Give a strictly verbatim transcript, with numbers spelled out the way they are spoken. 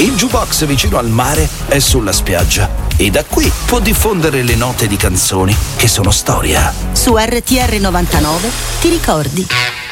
Il jukebox vicino al mare è sulla spiaggia e da qui può diffondere le note di canzoni che sono storia. Su R T R novantanove ti ricordi.